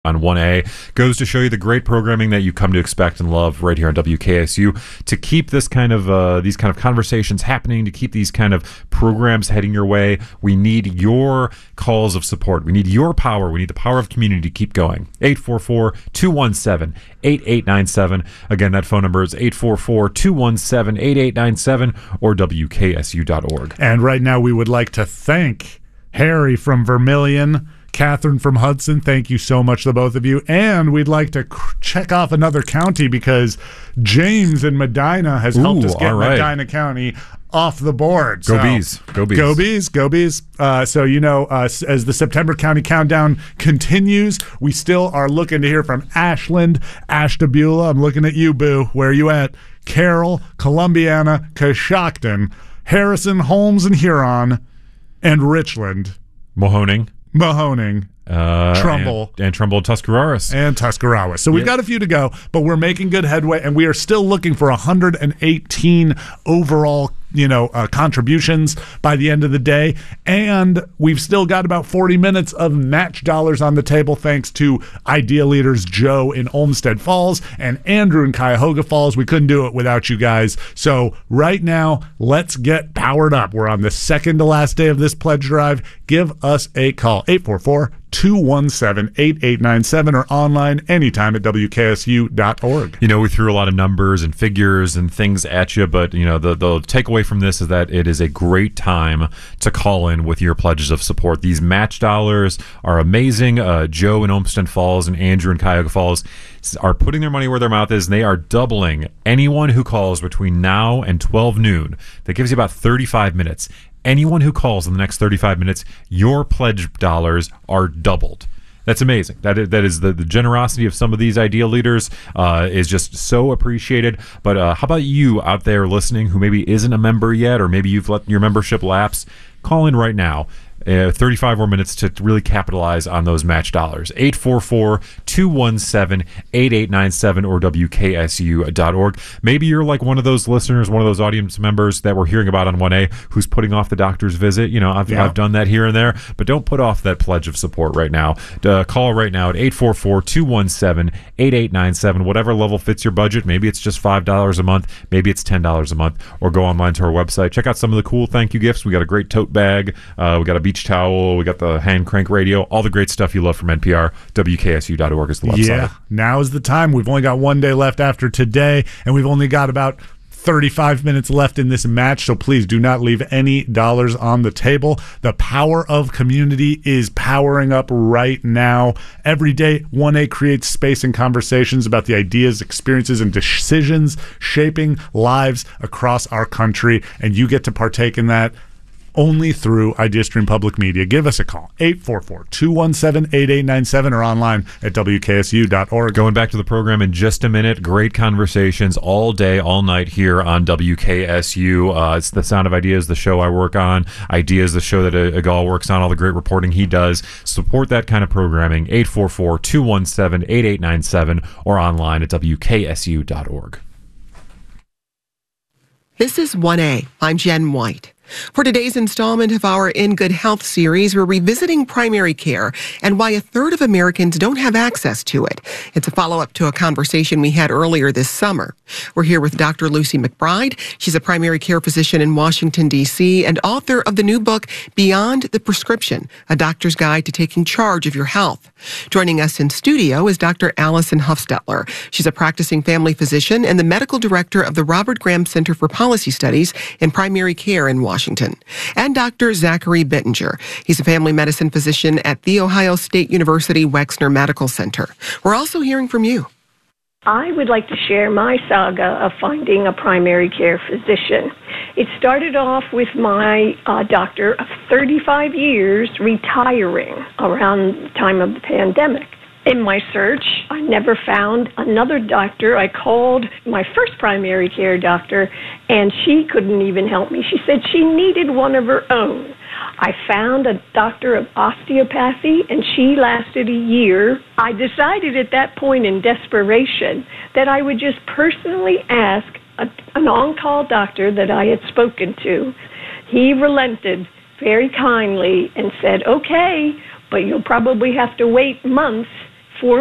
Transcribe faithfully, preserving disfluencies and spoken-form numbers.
on one A. Goes to show you the great programming that you come to expect and love right here on W K S U. To keep this kind of uh, these kind of conversations happening, to keep these kind of programs heading your way, we need your calls of support. We need your power. We need the power of community to keep going. eight four four, two one seven, eight eight nine seven. Again, that phone number is eight four four, two one seven, eight eight nine seven or W K S U dot org. And right now we would like to thank Harry from Vermilion, Catherine from Hudson, thank you so much to both of you. And we'd like to cr- check off another county because James in Medina has Ooh, helped us get right. Medina County off the board. Go so, Bees. Go Bees. Go Bees. Go Bees. Uh, so, you know, uh, as the September County countdown continues, we still are looking to hear from Ashland, Ashtabula. I'm looking at you, Boo. Where are you at? Carroll, Columbiana, Coshocton, Harrison, Holmes, and Huron, and Richland. Mahoning. Mahoning, uh, Trumbull, and, and Trumbull, Tuscarawas. And Tuscarawas. So we've yeah. got a few to go, but we're making good headway, and we are still looking for one hundred eighteen overall, you know, uh, contributions by the end of the day. And we've still got about forty minutes of match dollars on the table, thanks to Idea Leaders Joe in Olmsted Falls and Andrew in Cuyahoga Falls. We couldn't do it without you guys. So right now, let's get powered up. We're on the second to last day of this pledge drive. Give us a call, eight four four, two one seven, eight eight nine seven, or online anytime at W K S U dot org. You know, we threw a lot of numbers and figures and things at you, but, you know, the, the takeaway from this is that it is a great time to call in with your pledges of support. These match dollars are amazing. Uh, Joe in Olmsted Falls and Andrew in Cuyahoga Falls are putting their money where their mouth is, and they are doubling anyone who calls between now and twelve noon. That gives you about thirty-five minutes. Anyone who calls in the next thirty-five minutes, your pledge dollars are doubled. That's amazing. That is, that is the, the generosity of some of these Idea Leaders uh, is just so appreciated. But uh, how about you out there listening who maybe isn't a member yet, or maybe you've let your membership lapse? Call in right now. Uh, thirty-five more minutes to really capitalize on those match dollars. eight four four, two one seven, eight eight nine seven or W K S U dot org. Maybe you're like one of those listeners, one of those audience members that we're hearing about on one A who's putting off the doctor's visit. You know, I've, yeah. I've done that here and there, but don't put off that pledge of support right now. Uh, call right now at eight four four, two one seven, eight eight nine seven, whatever level fits your budget. Maybe it's just five dollars a month, maybe it's ten dollars a month, or go online to our website. Check out some of the cool thank you gifts. We got a great tote bag. Uh, we got a beach towel. We got the hand crank radio. All the great stuff you love from N P R. W K S U dot org is the website. Yeah, now is the time. We've only got one day left after today, and we've only got about thirty-five minutes left in this match, so please do not leave any dollars on the table. The power of community is powering up right now. Every day, one A creates space and conversations about the ideas, experiences, and decisions shaping lives across our country, and you get to partake in that only through IdeaStream Public Media. Give us a call, eight four four, two one seven, eight eight nine seven, or online at W K S U dot org. Going back to the program in just a minute. Great conversations all day, all night here on W K S U. Uh, it's The Sound of Ideas, the show I work on. Ideas, the show that Igal works on, all the great reporting he does. Support that kind of programming, eight four four, two one seven, eight eight nine seven, or online at W K S U dot org. This is one A. I'm Jen White. For today's installment of our In Good Health series, we're revisiting primary care and why a third of Americans don't have access to it. It's a follow-up to a conversation we had earlier this summer. We're here with Doctor Lucy McBride. She's a primary care physician in Washington, D C, and author of the new book, Beyond the Prescription, A Doctor's Guide to Taking Charge of Your Health. Joining us in studio is Doctor Allison Huffstetler. She's a practicing family physician and the medical director of the Robert Graham Center for Policy Studies in Primary Care in Washington. Washington, and Doctor Zachary Bittinger. He's a family medicine physician at The Ohio State University Wexner Medical Center. We're also hearing from you. I would like to share my saga of finding a primary care physician. It started off with my uh, doctor of thirty-five years retiring around the time of the pandemic. In my search, I never found another doctor. I called my first primary care doctor, and she couldn't even help me. She said she needed one of her own. I found a doctor of osteopathy, and she lasted a year. I decided at that point in desperation that I would just personally ask a, an on-call doctor that I had spoken to. He relented very kindly and said, okay, but you'll probably have to wait months